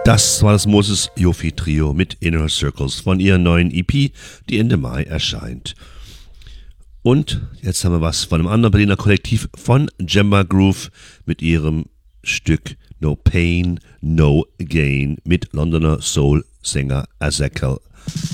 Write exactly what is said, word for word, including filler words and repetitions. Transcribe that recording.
Das war das Moses Yofi Trio mit Inner Circles von ihrer neuen E P, die Ende Mai erscheint. Und jetzt haben wir was von einem anderen Berliner Kollektiv von Gemma Groove mit ihrem Stück No Pain, No Gain mit Londoner Soul-Sänger Ezekiel